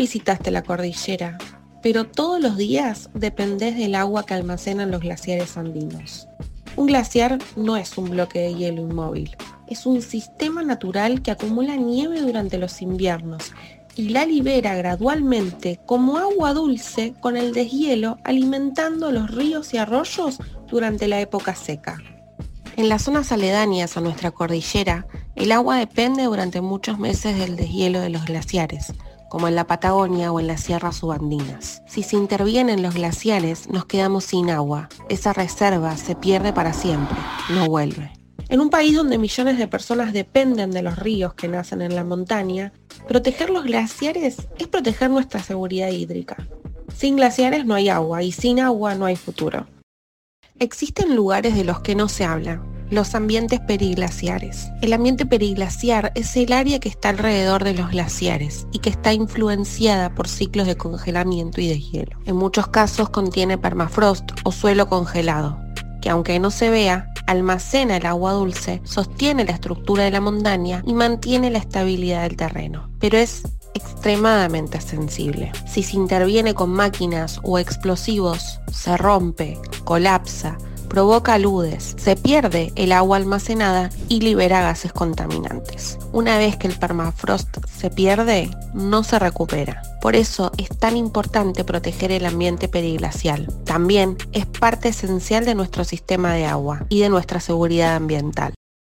visitaste la cordillera, pero todos los días dependés del agua que almacenan los glaciares andinos. Un glaciar no es un bloque de hielo inmóvil, es un sistema natural que acumula nieve durante los inviernos y la libera gradualmente como agua dulce con el deshielo, alimentando los ríos y arroyos durante la época seca. En las zonas aledañas a nuestra cordillera, el agua depende durante muchos meses del deshielo de los glaciares, como en la Patagonia o en las sierras subandinas. Si se intervienen los glaciares, nos quedamos sin agua. Esa reserva se pierde para siempre, no vuelve. En un país donde millones de personas dependen de los ríos que nacen en la montaña, proteger los glaciares es proteger nuestra seguridad hídrica. Sin glaciares no hay agua y sin agua no hay futuro. Existen lugares de los que no se habla, los ambientes periglaciares. El ambiente periglaciar es el área que está alrededor de los glaciares y que está influenciada por ciclos de congelamiento y deshielo. En muchos casos contiene permafrost o suelo congelado, que aunque no se vea, almacena el agua dulce, sostiene la estructura de la montaña y mantiene la estabilidad del terreno. Pero es extremadamente sensible. Si se interviene con máquinas o explosivos, se rompe, colapsa, provoca aludes, se pierde el agua almacenada y libera gases contaminantes. Una vez que el permafrost se pierde, no se recupera. Por eso es tan importante proteger el ambiente periglacial. También es parte esencial de nuestro sistema de agua y de nuestra seguridad ambiental.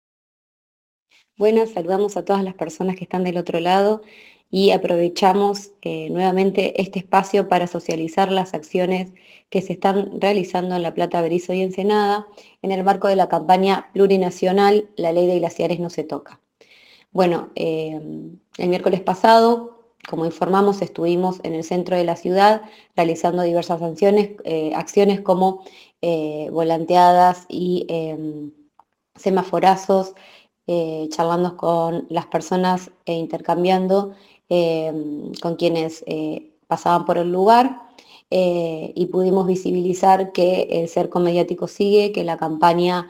Buenas, saludamos a todas las personas que están del otro lado y aprovechamos nuevamente este espacio para socializar las acciones que se están realizando en La Plata, Berisso y Ensenada en el marco de la campaña plurinacional La Ley de Glaciares no se toca. Bueno, el miércoles pasado, como informamos, estuvimos en el centro de la ciudad realizando diversas acciones como volanteadas y semaforazos, charlando con las personas e intercambiando con quienes pasaban por el lugar y pudimos visibilizar que el cerco mediático sigue, que la campaña,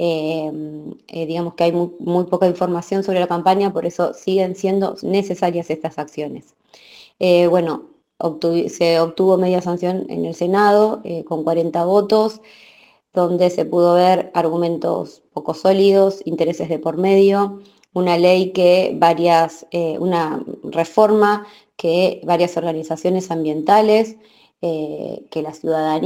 digamos que hay muy poca información sobre la campaña, por eso siguen siendo necesarias estas acciones. Bueno, se obtuvo media sanción en el Senado con 40 votos, donde se pudo ver argumentos poco sólidos, intereses de por medio, una reforma que varias organizaciones ambientales, que la ciudadanía